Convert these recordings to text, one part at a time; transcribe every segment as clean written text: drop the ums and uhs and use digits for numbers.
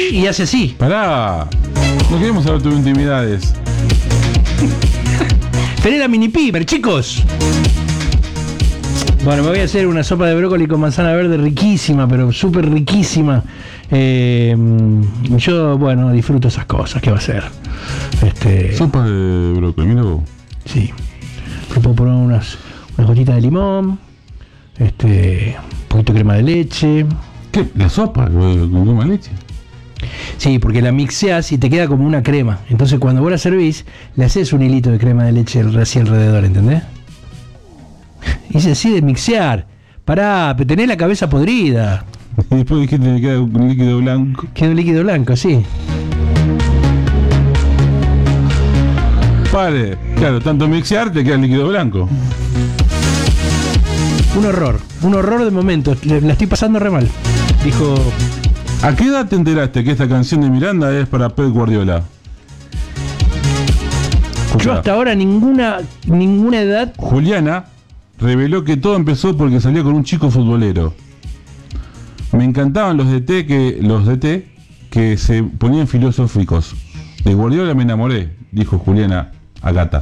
y hace así. Pará. No queremos saber tus intimidades. Tenés la mini piper, chicos. Bueno, me voy a hacer una sopa de brócoli con manzana verde riquísima, pero súper riquísima. Yo, bueno, disfruto esas cosas. ¿Qué va a ser? Sopa de brócoli, mira vos. Sí. Le puedo poner unas gotitas de limón, un poquito de crema de leche. ¿Qué? ¿La sopa con crema de leche? Sí, porque la mixeás y te queda como una crema. Entonces cuando vos la servís, le haces un hilito de crema de leche así alrededor, ¿entendés? Hice así de mixear. Pará, tenés la cabeza podrida. Y después dijiste que queda un líquido blanco. Queda un líquido blanco, sí. Vale, claro, tanto mixear te queda el líquido blanco. Un horror de momento. La estoy pasando re mal. Dijo... ¿A qué edad te enteraste que esta canción de Miranda es para Pep Guardiola? Yo hasta ahora ninguna edad. Juliana reveló que todo empezó porque salió con un chico futbolero. Me encantaban los DT que se ponían filosóficos. De Guardiola me enamoré, dijo Juliana a Gata.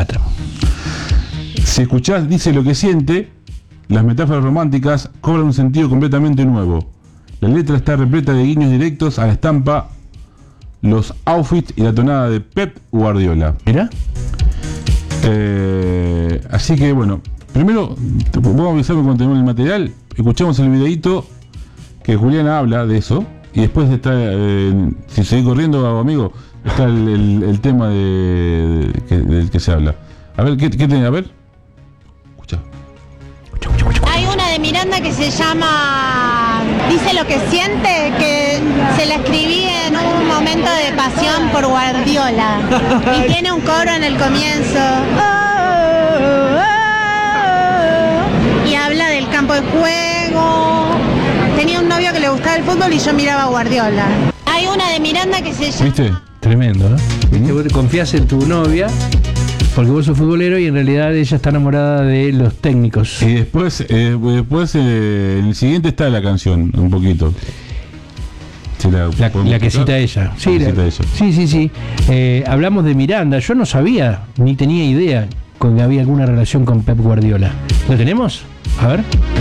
Si escuchás Dice lo que siente, las metáforas románticas cobran un sentido completamente nuevo. La letra está repleta de guiños directos a la estampa, los outfits y la tonada de Pep Guardiola. ¿Mira? Así que bueno, primero, vamos a avisarme cuando tenemos el material, escuchamos el videíto que Juliana habla de eso, y después está, si seguís corriendo, amigo, está el tema del que se habla. A ver, ¿qué tiene? A ver. Escucha. Hay una de Miranda que se llama Dice lo que siente, que se la escribí en un momento de pasión por Guardiola. Y tiene un coro en el comienzo. Y habla del campo de juego. Tenía un novio que le gustaba el fútbol y yo miraba a Guardiola. Hay una de Miranda que se llama... ¿Viste? Tremendo, ¿no? Que vos confías en tu novia porque vos sos futbolero y en realidad ella está enamorada de los técnicos. Y después el siguiente está la canción, un poquito. La que cita ella. Sí, sí. Hablamos de Miranda. Yo no sabía, ni tenía idea que había alguna relación con Pep Guardiola. ¿Lo tenemos? A ver.